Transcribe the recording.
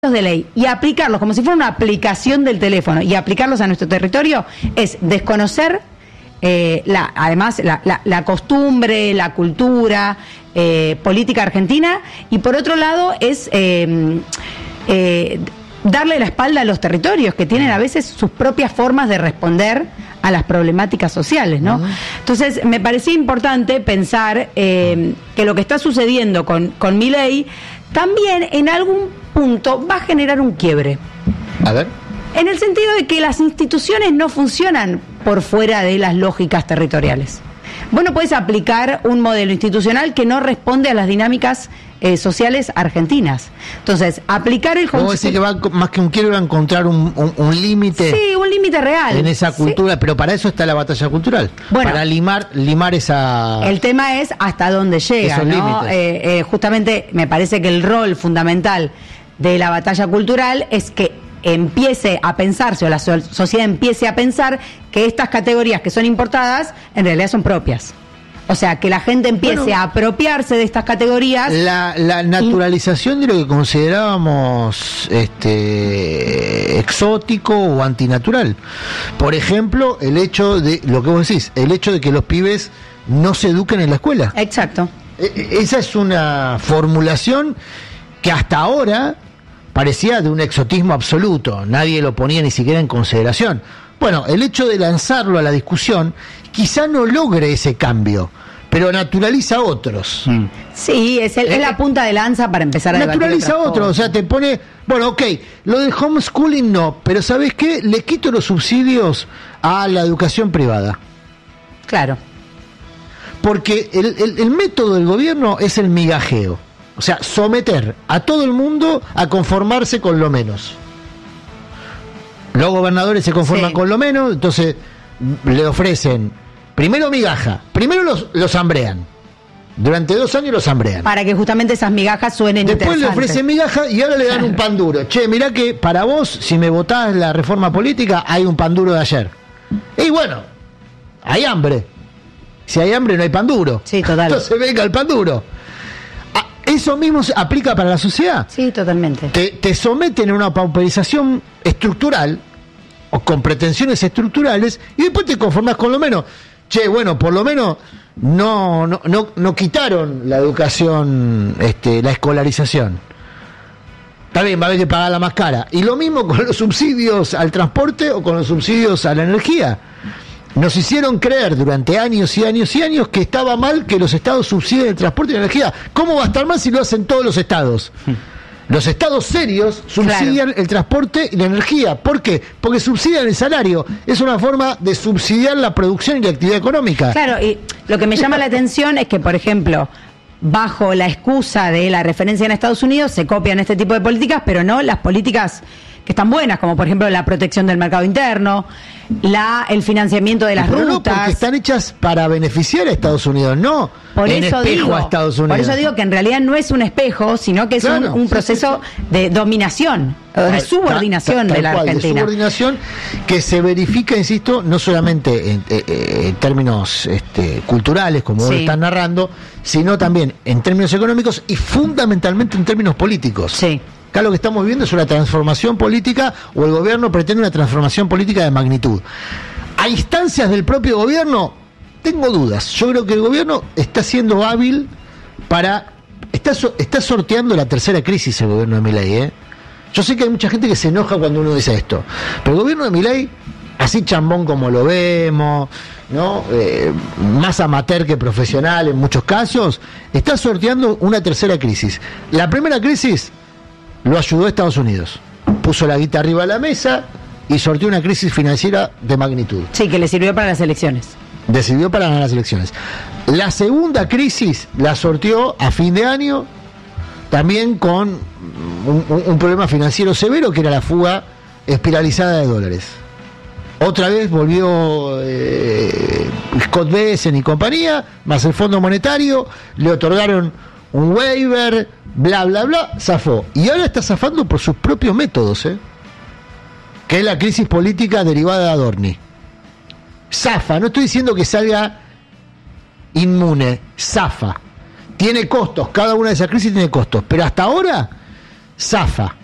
de ley y aplicarlos como si fuera una aplicación del teléfono y aplicarlos a nuestro territorio es desconocer además la costumbre, la cultura política argentina, y por otro lado es darle la espalda a los territorios que tienen a veces sus propias formas de responder a las problemáticas sociales, ¿no? Entonces me parecía importante pensar que lo que está sucediendo con Milei también en algún punto va a generar un quiebre. A ver. En el sentido de que las instituciones no funcionan por fuera de las lógicas territoriales. Vos no podés aplicar un modelo institucional que no responde a las dinámicas sociales argentinas. Entonces, aplicar el concepto... ¿Cómo decir que va, más que un quiebre, va a encontrar un límite? Sí, un límite real. En esa cultura, sí. Pero para eso está la batalla cultural. Bueno, para limar esa... El tema es hasta dónde llega, esos ¿no? Justamente me parece que el rol fundamental de la batalla cultural es que empiece a pensarse, o la sociedad empiece a pensar que estas categorías que son importadas en realidad son propias. O sea, que la gente empiece a apropiarse de estas categorías. La naturalización de lo que considerábamos exótico o antinatural. Por ejemplo, el hecho de, lo que vos decís, el hecho de que los pibes no se eduquen en la escuela. Exacto. Esa es una formulación que hasta ahora parecía de un exotismo absoluto, nadie lo ponía ni siquiera en consideración. Bueno, el hecho de lanzarlo a la discusión quizá no logre ese cambio, pero naturaliza a otros. Sí, es la punta de lanza para empezar a naturaliza a otros, o sea, te pone, bueno, ok, lo del homeschooling no, pero ¿sabes qué? Le quito los subsidios a la educación privada. Claro. Porque el método del gobierno es el migajeo. O sea, someter a todo el mundo a conformarse con lo menos. Los gobernadores se conforman con lo menos, entonces le ofrecen primero migaja, primero los hambrean. Durante 2 años los hambrean. Para que justamente esas migajas suenen interesantes. Después le ofrecen migaja y ahora le dan un pan duro. Che, mirá que para vos, si me votás la reforma política, hay un pan duro de ayer. Y bueno, hay hambre. Si hay hambre no hay pan duro. Sí, total. Entonces venga el pan duro. ¿Eso mismo se aplica para la sociedad? Sí, totalmente. Te someten a una pauperización estructural o con pretensiones estructurales y después te conformas con lo menos. Che, bueno, por lo menos no quitaron la educación, la escolarización. Está bien, va a haber que pagarla más cara. Y lo mismo con los subsidios al transporte o con los subsidios a la energía. Nos hicieron creer durante años y años y años que estaba mal que los estados subsidien el transporte y la energía. ¿Cómo va a estar mal si lo hacen todos los estados? Los estados serios subsidian el transporte y la energía. ¿Por qué? Porque subsidian el salario. Es una forma de subsidiar la producción y la actividad económica. Claro, y lo que me llama la atención es que, por ejemplo, bajo la excusa de la referencia en Estados Unidos, se copian este tipo de políticas, pero no las políticas que están buenas, como por ejemplo la protección del mercado interno, el financiamiento de las rutas. No, porque están hechas para beneficiar a Estados Unidos, no en espejo a Estados Unidos. Por eso digo que en realidad no es un espejo, sino que es un proceso de dominación, de subordinación de la Argentina. De subordinación que se verifica, insisto, no solamente en términos culturales, como vos estás narrando, sino también en términos económicos y fundamentalmente en términos políticos. Sí. Acá lo que estamos viendo es una transformación política, o el gobierno pretende una transformación política de magnitud. A instancias del propio gobierno, tengo dudas. Yo creo que el gobierno está siendo hábil para... Está sorteando la tercera crisis el gobierno de Milei, Yo sé que hay mucha gente que se enoja cuando uno dice esto, pero el gobierno de Milei, así chambón como lo vemos, ¿no? Más amateur que profesional en muchos casos, está sorteando una tercera crisis. La primera crisis lo ayudó a Estados Unidos. Puso la guita arriba de la mesa y sorteó una crisis financiera de magnitud. Sí, que le sirvió para las elecciones. Sirvió para ganar las elecciones. La segunda crisis la sorteó a fin de año, también con un problema financiero severo, que era la fuga espiralizada de dólares. Otra vez volvió Scott Bessent y compañía, más el Fondo Monetario, le otorgaron un waiver, bla, bla, bla, zafó. Y ahora está zafando por sus propios métodos, que es la crisis política derivada de Adorni. Zafa, no estoy diciendo que salga inmune, zafa. Tiene costos, cada una de esas crisis tiene costos, pero hasta ahora zafa.